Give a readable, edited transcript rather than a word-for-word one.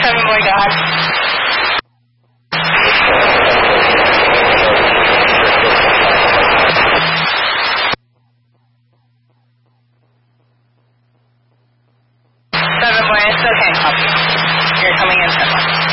7 boy, go ahead. It's okay, pup. You're coming in 7.